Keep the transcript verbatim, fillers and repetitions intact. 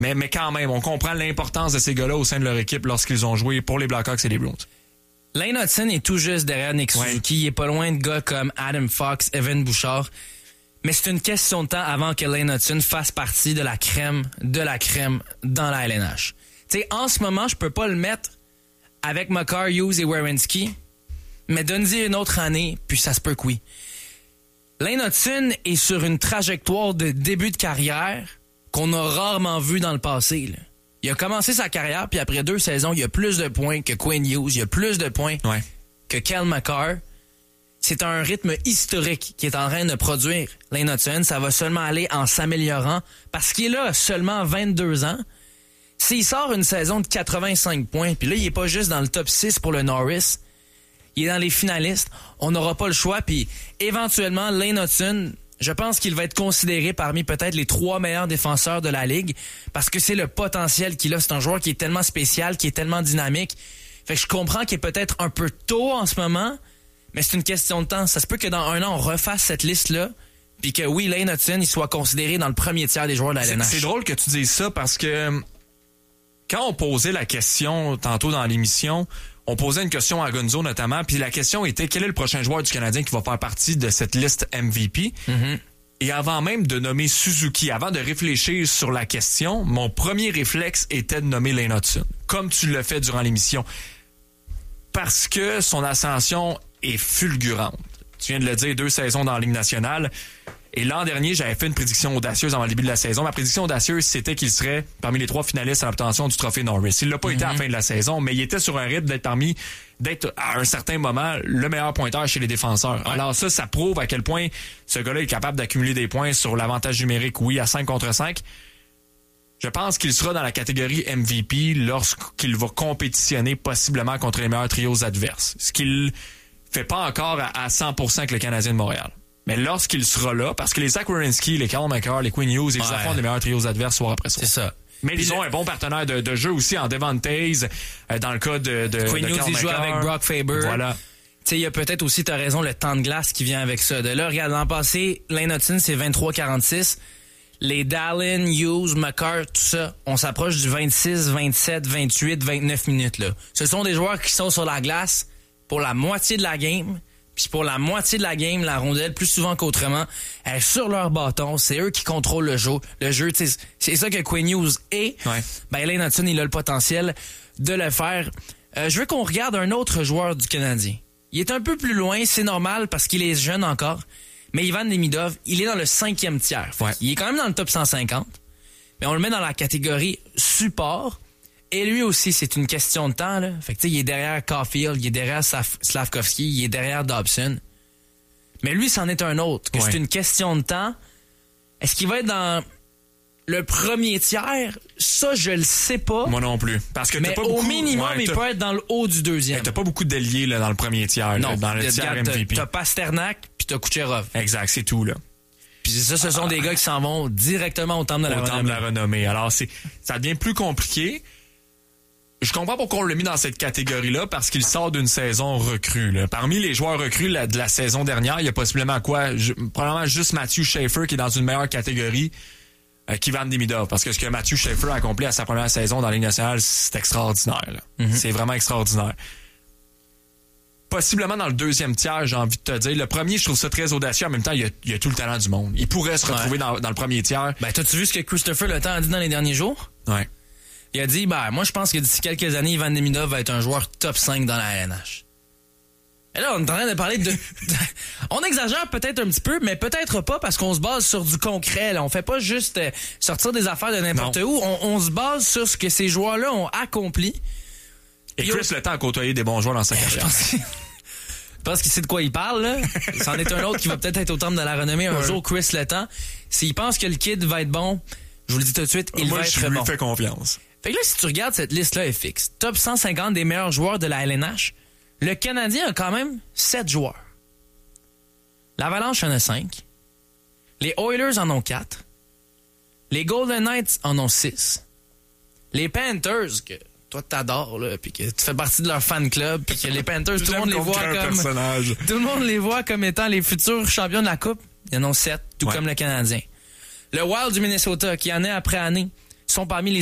Mais, mais quand même, on comprend l'importance de ces gars-là au sein de leur équipe lorsqu'ils ont joué pour les Blackhawks et les Bruins. Lane Hudson est tout juste derrière Nick Suzuki. Ouais. Il est pas loin de gars comme Adam Fox, Evan Bouchard. Mais c'est une question de temps avant que Lane Hudson fasse partie de la crème, de la crème dans la L N H. Tu sais, en ce moment, je peux pas le mettre avec Makar, Hughes et Werenski, mais donne-y une autre année, puis ça se peut que oui. Lane Hudson est sur une trajectoire de début de carrière qu'on a rarement vu dans le passé, là. Il a commencé sa carrière, puis après deux saisons, il a plus de points que Quinn Hughes, il a plus de points ouais. que Cal Makar. C'est un rythme historique qui est en train de produire Lane Hudson. Ça va seulement aller en s'améliorant parce qu'il est là seulement vingt-deux ans. S'il sort une saison de quatre-vingt-cinq points, puis là, il est pas juste dans le top six pour le Norris, il est dans les finalistes, on n'aura pas le choix, puis éventuellement, Lane Hudson, je pense qu'il va être considéré parmi peut-être les trois meilleurs défenseurs de la Ligue parce que c'est le potentiel qu'il a. C'est un joueur qui est tellement spécial, qui est tellement dynamique. Fait que je comprends qu'il est peut-être un peu tôt en ce moment, mais c'est une question de temps. Ça se peut que dans un an, on refasse cette liste-là puis que oui, Lane Hudson, il soit considéré dans le premier tiers des joueurs de la L N H. C'est, c'est drôle que tu dises ça parce que quand on posait la question tantôt dans l'émission, on posait une question à Gonzo notamment, puis la question était quel est le prochain joueur du Canadien qui va faire partie de cette liste M V P? Mm-hmm. Et avant même de nommer Suzuki, avant de réfléchir sur la question, mon premier réflexe était de nommer Lane Hudson, comme tu l'as fait durant l'émission, parce que son ascension est fulgurante. Tu viens de le dire, deux saisons dans la Ligue nationale. Et l'an dernier, j'avais fait une prédiction audacieuse avant le début de la saison. Ma prédiction audacieuse, c'était qu'il serait parmi les trois finalistes à l'obtention du trophée Norris. Il l'a pas mm-hmm. été à la fin de la saison, mais il était sur un rythme d'être parmi, d'être à un certain moment le meilleur pointeur chez les défenseurs. Ouais. Alors ça, ça prouve à quel point ce gars-là est capable d'accumuler des points sur l'avantage numérique, oui, à cinq contre cinq. Je pense qu'il sera dans la catégorie M V P lorsqu'il va compétitionner possiblement contre les meilleurs trios adverses. Ce qu'il fait pas encore à cent pour cent avec le Canadien de Montréal. Mais lorsqu'il sera là, parce que les Zach Werenski, les Cal Makar, les Quinn Hughes, ils ouais. affrontent les meilleurs trios adverses soir après soir. C'est ça. Mais Puis ils le... ont un bon partenaire de, de jeu aussi en Devon Taze, euh, dans le cas de, de, Quinn de Hughes, Cal il Makar. joue avec Brock Faber. Voilà. Tu sais, il y a peut-être aussi, t'as raison, le temps de glace qui vient avec ça. De là, regarde, l'an passé, Lane Hudson, c'est vingt-trois quarante-six. Les Dallin, Hughes, Makar, tout ça, on s'approche du vingt-six, vingt-sept, vingt-huit, vingt-neuf minutes, là. Ce sont des joueurs qui sont sur la glace pour la moitié de la game. Puis pour la moitié de la game, la rondelle, plus souvent qu'autrement, elle est sur leur bâton. C'est eux qui contrôlent le jeu. Le jeu, c'est ça que Quinn Hughes est. Ouais. Ben, Lane Hudson, il a le potentiel de le faire. Euh, je veux qu'on regarde un autre joueur du Canadien. Il est un peu plus loin, c'est normal parce qu'il est jeune encore. Mais Ivan Demidov, il est dans le cinquième tiers. Ouais. Il est quand même dans le top cent cinquante. Mais on le met dans la catégorie support. Et lui aussi, c'est une question de temps, là. Fait que, tu sais, il est derrière Caulfield, il est derrière Slavkovski, il est derrière Dobson. Mais lui, c'en est un autre. Que ouais. C'est une question de temps. Est-ce qu'il va être dans le premier tiers? Ça, je le sais pas. Moi non plus. Parce que mais t'as pas au beaucoup... minimum, ouais, il peut être dans le haut du deuxième. Mais t'as pas beaucoup d'alliés, là, dans le premier tiers, non, là, dans le tiers M V P. T'as Pasternak, puis t'as Kucherov. Exact, c'est tout, là. Puis ça, ce sont ah, des gars qui s'en vont directement au temple de la au renommée. Temple de la renommée. Alors, c'est, ça devient plus compliqué. Je comprends pourquoi on l'a mis dans cette catégorie-là, parce qu'il sort d'une saison recrue. Là. Parmi les joueurs recrues là, de la saison dernière, il y a possiblement quoi? Je, probablement juste Matthew Schaefer qui est dans une meilleure catégorie euh, qu'Ivan Demidov. Parce que ce que Matthew Schaefer a accompli à sa première saison dans la Ligue nationale, c'est extraordinaire. Là. Mm-hmm. C'est vraiment extraordinaire. Possiblement dans le deuxième tiers, j'ai envie de te dire. Le premier, je trouve ça très audacieux. En même temps, il y a, il y a tout le talent du monde. Il pourrait se retrouver ouais. dans, dans le premier tiers. Ben, t'as-tu vu ce que Christopher Le Temps a dit dans les derniers jours? Ouais. Il a dit, ben, moi, je pense que d'ici quelques années, Ivan Demidov va être un joueur top cinq dans la L N H. Et là, on est en train de parler de... on exagère peut-être un petit peu, mais peut-être pas parce qu'on se base sur du concret. Là. On fait pas juste euh, sortir des affaires de n'importe non. où. On, on se base sur ce que ces joueurs-là ont accompli. Et Chris au... Le Temps a côtoyé des bons joueurs dans sa carrière. Je pense qu'il sait de quoi il parle, là. C'en est un autre qui va peut-être être au temple de la renommée un ouais. jour, Chris Le Temps. S'il pense que le kid va être bon, je vous le dis tout de suite, il Moi, va être très bon. Moi, je lui fais confiance. Fait que là, si tu regardes cette liste-là est fixe. Top cent cinquante des meilleurs joueurs de la L N H. Le Canadien a quand même sept joueurs. L'Avalanche en a cinq. Les Oilers en ont quatre. Les Golden Knights en ont six. Les Panthers, que toi t'adores, là, puis que tu fais partie de leur fan club, puis que les Panthers, tout le monde les voit comme... personnage. Tout le monde les voit comme étant les futurs champions de la Coupe. Ils en ont sept, tout ouais. comme le Canadien. Le Wild du Minnesota, qui en est après année, sont parmi les